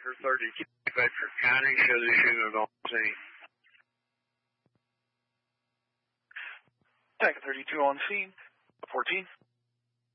Tanker 32, Bedford County, show this unit on scene. Tanker 32 on scene, 14.